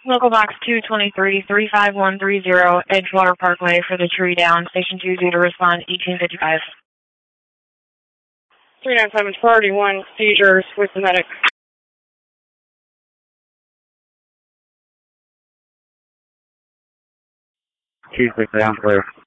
Local box 223-35130, Edgewater Parkway for the tree down. Station 2 due to respond 1855. 397 priority 1, seizures with the medic. Chief, down clear.